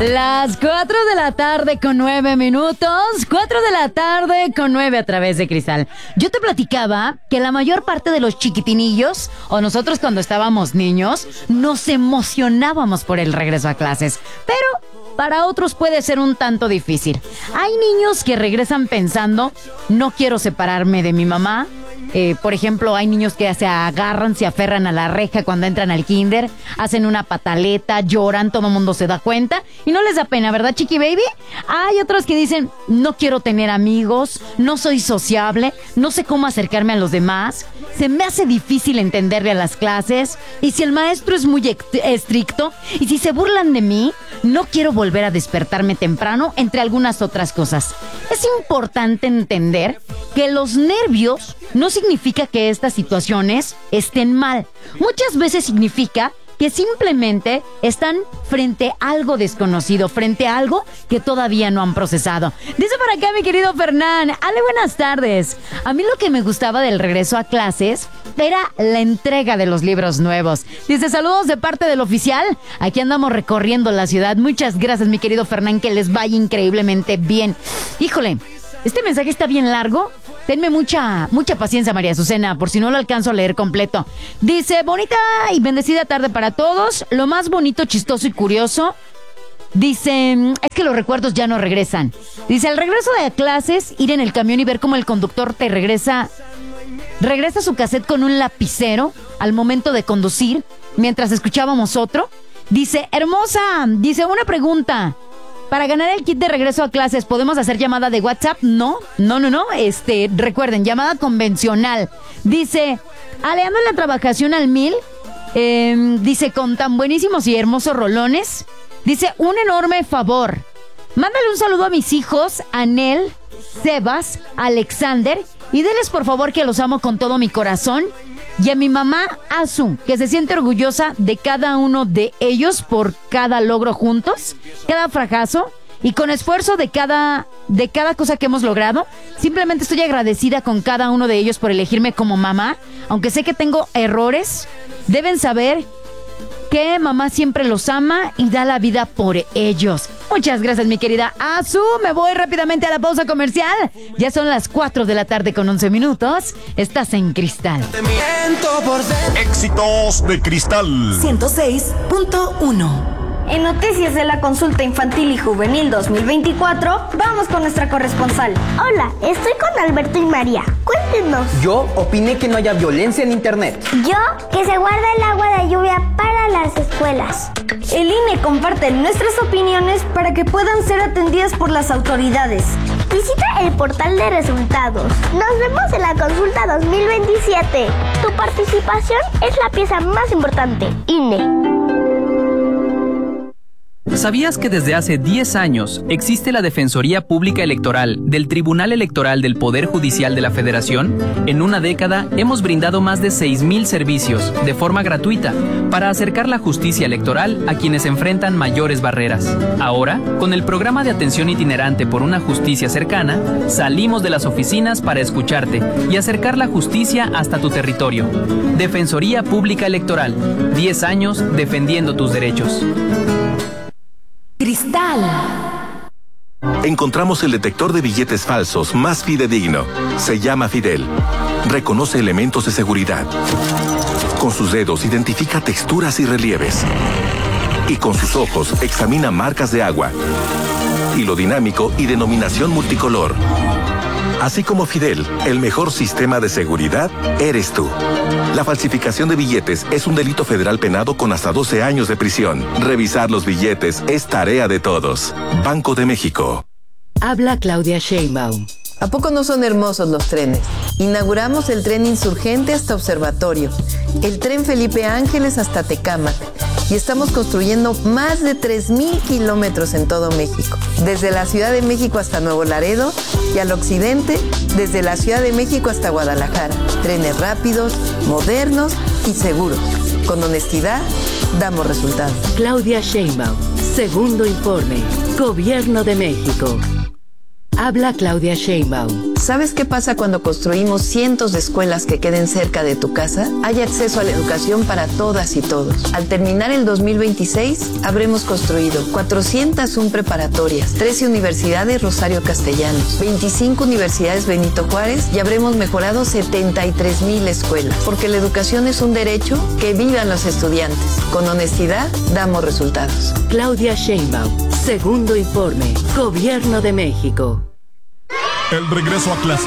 Las 4 de la tarde con 9 minutos. 4 de la tarde con 9 a través de Cristal. Yo te platicaba que la mayor parte de los chiquitinillos, o nosotros cuando estábamos niños, nos emocionábamos por el regreso a clases. Pero para otros puede ser un tanto difícil. Hay niños que regresan pensando, no quiero separarme de mi mamá. Por ejemplo, hay niños que se agarran, se aferran a la reja cuando entran al kinder, hacen una pataleta, lloran, todo el mundo se da cuenta y no les da pena, ¿verdad, chiqui baby? Hay otros que dicen, no quiero tener amigos, no soy sociable, no sé cómo acercarme a los demás, se me hace difícil entenderle a las clases, y si el maestro es muy estricto, y si se burlan de mí, no quiero volver a despertarme temprano, entre algunas otras cosas. Es importante entender que los nervios no significa que estas situaciones estén mal. Muchas veces significa que simplemente están frente a algo desconocido, frente a algo que todavía no han procesado. Dice por acá mi querido Fernán, Ale, buenas tardes. A mí lo que me gustaba del regreso a clases era la entrega de los libros nuevos. Dice, saludos de parte del oficial. Aquí andamos recorriendo la ciudad. Muchas gracias, mi querido Fernán, que les vaya increíblemente bien. Híjole, este mensaje está bien largo. Tenme mucha paciencia, María Azucena, por si no lo alcanzo a leer completo. Dice, bonita y bendecida tarde para todos. Lo más bonito, chistoso y curioso. Dice, es que los recuerdos ya no regresan. Dice, al regreso de clases, ir en el camión y ver cómo el conductor te regresa su cassette con un lapicero al momento de conducir, mientras escuchábamos otro. Dice, hermosa, dice, una pregunta. Para ganar el kit de regreso a clases, ¿podemos hacer llamada de WhatsApp? No. Recuerden, llamada convencional. Dice, aleando en la trabajación al 1000. Dice, con tan buenísimos y hermosos rolones. Dice, un enorme favor. Mándale un saludo a mis hijos, Anel, Sebas, Alexander, y denles por favor que los amo con todo mi corazón. Y a mi mamá, Azu, que se siente orgullosa de cada uno de ellos por cada logro juntos, cada fracaso, y con esfuerzo de cada cosa que hemos logrado. Simplemente estoy agradecida con cada uno de ellos por elegirme como mamá. Aunque sé que tengo errores, deben saber que mamá siempre los ama y da la vida por ellos. Muchas gracias, mi querida Azu. Me voy rápidamente a la pausa comercial. Ya son las 4 de la tarde con 11 minutos. Estás en Cristal. Éxitos de Cristal 106.1. En Noticias de la Consulta Infantil y Juvenil 2024, vamos con nuestra corresponsal. Hola, estoy con Alberto y María. Cuéntenos. Yo opiné que no haya violencia en internet. Yo, que se guarda el agua de lluvia para las escuelas. El INE comparte nuestras opiniones para que puedan ser atendidas por las autoridades. Visita el portal de resultados. Nos vemos en la consulta 2027. Tu participación es la pieza más importante. INE. ¿Sabías que desde hace 10 años existe la Defensoría Pública Electoral del Tribunal Electoral del Poder Judicial de la Federación? En una década hemos brindado más de 6,000 servicios de forma gratuita para acercar la justicia electoral a quienes enfrentan mayores barreras. Ahora, con el programa de atención itinerante por una justicia cercana, salimos de las oficinas para escucharte y acercar la justicia hasta tu territorio. Defensoría Pública Electoral, 10 años defendiendo tus derechos. Cristal. Encontramos el detector de billetes falsos más fidedigno. Se llama Fidel. Reconoce elementos de seguridad. Con sus dedos identifica texturas y relieves. Y con sus ojos examina marcas de agua, hilo dinámico y denominación multicolor. Así como Fidel, el mejor sistema de seguridad eres tú. La falsificación de billetes es un delito federal penado con hasta 12 años de prisión. Revisar los billetes es tarea de todos. Banco de México. Habla Claudia Sheinbaum. ¿A poco no son hermosos los trenes? Inauguramos el tren Insurgente hasta Observatorio, el tren Felipe Ángeles hasta Tecámac, y estamos construyendo más de 3,000 kilómetros en todo México, desde la Ciudad de México hasta Nuevo Laredo y al occidente, desde la Ciudad de México hasta Guadalajara. Trenes rápidos, modernos y seguros. Con honestidad, damos resultados. Claudia Sheinbaum, segundo informe, Gobierno de México. Habla Claudia Sheinbaum. ¿Sabes qué pasa cuando construimos cientos de escuelas que queden cerca de tu casa? Hay acceso a la educación para todas y todos. Al terminar el 2026, habremos construido 401 preparatorias, 13 universidades Rosario Castellanos, 25 universidades Benito Juárez y habremos mejorado 73,000 escuelas. Porque la educación es un derecho, que vivan los estudiantes. Con honestidad, damos resultados. Claudia Sheinbaum. Segundo informe. Gobierno de México. El regreso a clase.